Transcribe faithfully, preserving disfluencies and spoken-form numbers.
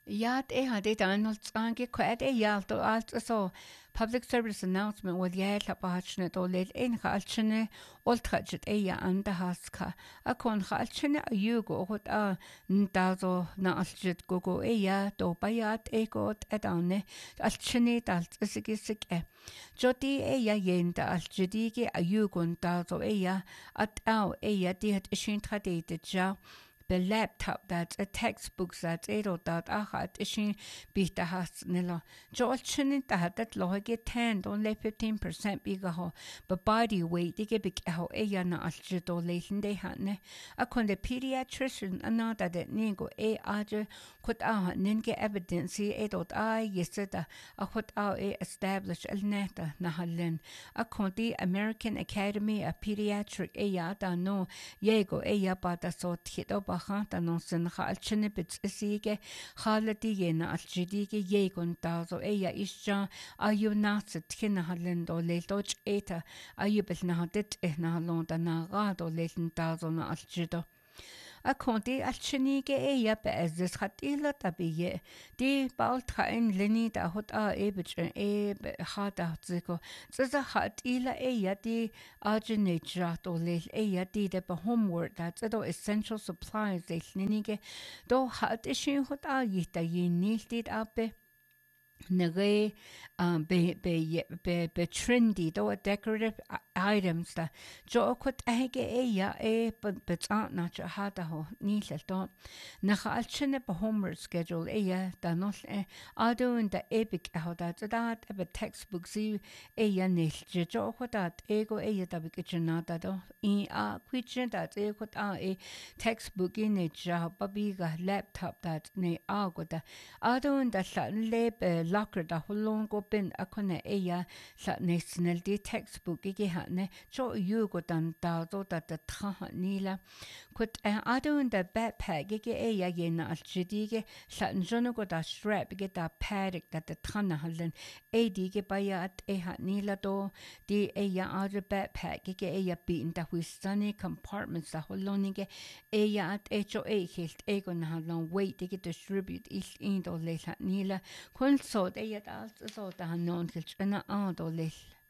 Ja, det har det Donald Trump quite a yalt or also public service announcement with Yale Bahachnet or late in Halchene, all traged aya and the Haska. A con Halchene a yugo what a Ndazo na alchit gogo aya do bayat egot edane, Alchene dalt sigisik e. Jodi aya yen da alchidigi a yugon dazo aya at our aya diet ishin tradited ja. The laptop that's a textbook that's eight that I had ishin beat the house nilla. Joel chinning that that loge ten only fifteen percent bigger ho, but body weight they get big ho ayana alchido latin de hatne. I con the pediatrician another that ningo a aja could ah ninge evidence eight dot I yesterday a could ah a established el neta nahalin. I con the American Academy of Pediatric ayada no yego aya bata so hit up. Bahata non sen halchene bits sige halati yena alchidige yegon dazo eya isja ayu natset kina halendo le doch eta ayu bel na det ehna londa na rado lelen dazo na alchido a konti alchinige eya be ez hat ila tabiye di baltrain leni da hot a ebich e hada ziko zaza hat ila eya di arginate or lel eya di de homework that do essential supplies de linige do hat ishin hot a yita yinil dit abe Nere um be be be be trendy do decorative items da jo kut ege e ya e but but na cha hada ho ni to na alchene be homework schedule e ya da no e ado in the epic how that that e textbook si e ya ni jo ko that ego e ya da be kitchenata do in a kitchen that e ko a e textbook in e ja babiga laptop that ne a go da ado in the le locker da holong go bin akone eya sa national di textbook ge hane cho yu go dan da do da da tra nila kut ado in the backpack ge eya ye na alchidi ge sa njono go da strap ge da pad da da trana halen e di ge bayat e ha nila do di eya ado backpack ge eya bin da wistani compartments da holong ge eya at echo e hilt e go na halong weight ge distribute is in do le nila kun so det är allt så att han någon till en annan då lill